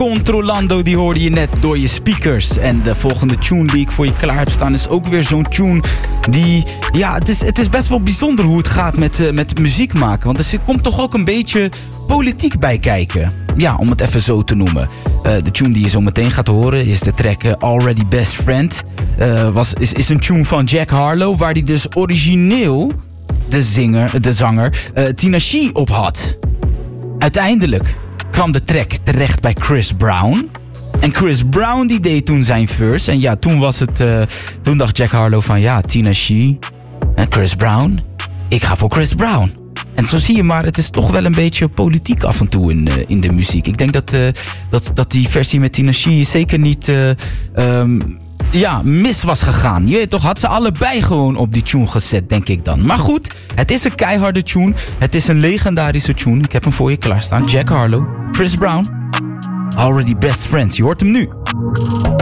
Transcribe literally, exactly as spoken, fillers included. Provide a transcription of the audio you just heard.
Controlando, die hoorde je net door je speakers. En de volgende tune die ik voor je klaar heb staan is ook weer zo'n tune die... Ja, het is, het is best wel bijzonder hoe het gaat met, uh, met muziek maken. Want er komt toch ook een beetje politiek bij kijken. Ja, om het even zo te noemen. Uh, de tune die je zo meteen gaat horen is de track uh, Already Best Friend. Uh, was, is, is een tune van Jack Harlow, waar hij dus origineel de, zinger, de zanger uh, Tinashe op had. Uiteindelijk kwam de track terecht bij Chris Brown. En Chris Brown die deed toen zijn verse. En ja, toen was het... Uh, toen dacht Jack Harlow van ja, Tinashe en Chris Brown. Ik ga voor Chris Brown. En zo zie je maar, het is toch wel een beetje politiek af en toe in, uh, in de muziek. Ik denk dat, uh, dat, dat die versie met Tinashe zeker niet uh, um, ja, mis was gegaan. Je weet toch, had ze allebei gewoon op die tune gezet, denk ik dan. Maar goed, het is een keiharde tune. Het is een legendarische tune. Ik heb hem voor je klaarstaan. Jack Harlow, Chris Brown, Already Best Friends. Je hoort hem nu.